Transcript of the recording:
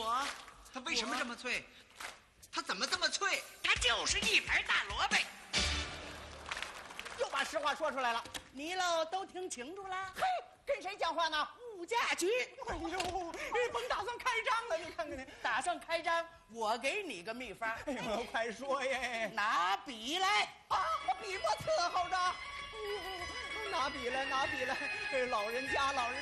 他为什么这么脆？他怎么这么脆？ 他就是一盘大萝卜。 又把实话说出来了。 你喽都听清楚了？ 嘿，跟谁讲话呢？ 物价局。 哎呦，甭打算开张了，你看看你。 打算开张，我给你个秘方。 哎呦，快说耶！ 拿笔来啊，笔墨伺候着。拿笔来，拿笔来。老人家，老人